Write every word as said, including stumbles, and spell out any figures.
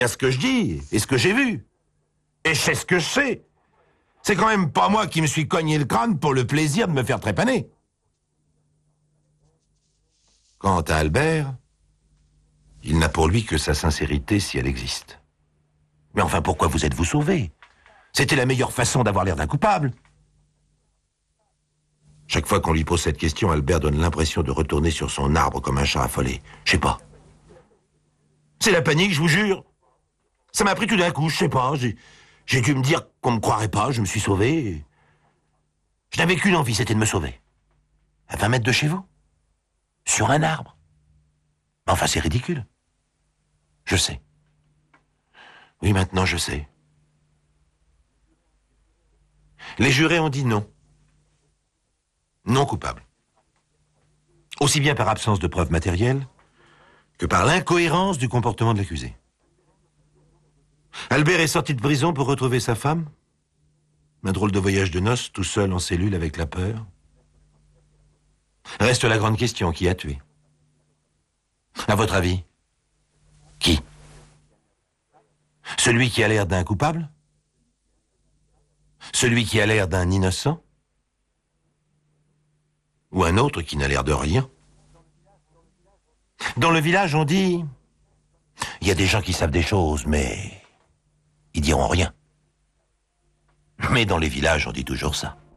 ce que je dis et ce que j'ai vu. Et je sais ce que je sais. C'est quand même pas moi qui me suis cogné le crâne pour le plaisir de me faire trépaner. Quant à Albert, il n'a pour lui que sa sincérité si elle existe. Mais enfin, pourquoi vous êtes-vous sauvé? C'était la meilleure façon d'avoir l'air d'un coupable. Chaque fois qu'on lui pose cette question, Albert donne l'impression de retourner sur son arbre comme un chat affolé. Je sais pas. C'est la panique, je vous jure. Ça m'a pris tout d'un coup, je sais pas. J'ai, j'ai dû me dire qu'on me croirait pas, je me suis sauvé. Je n'avais qu'une envie, c'était de me sauver. À vingt mètres de chez vous. Sur un arbre. Enfin, c'est ridicule. Je sais. Oui, maintenant, je sais. Les jurés ont dit non. Non coupable. Aussi bien par absence de preuves matérielles que par l'incohérence du comportement de l'accusé. Albert est sorti de prison pour retrouver sa femme. Un drôle de voyage de noces, tout seul en cellule avec la peur. Reste la grande question, qui a tué? À votre avis, qui? Celui qui a l'air d'un coupable? Celui qui a l'air d'un innocent? Ou un autre qui n'a l'air de rien? Dans le village, on dit... Il y a des gens qui savent des choses, mais... ils diront rien. Mais dans les villages, on dit toujours ça.